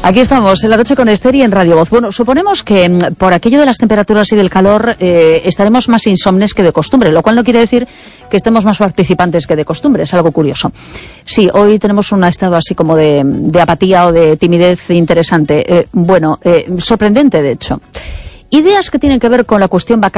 Aquí estamos, en La Noche con Esther y en Radio Voz. Bueno, suponemos que por aquello de las temperaturas y del calor estaremos más insomnes que de costumbre, lo cual no quiere decir que estemos más participantes que de costumbre, es algo curioso. Sí, hoy tenemos un estado así como de apatía o de timidez interesante, sorprendente de hecho. Ideas que tienen que ver con la cuestión vacacional.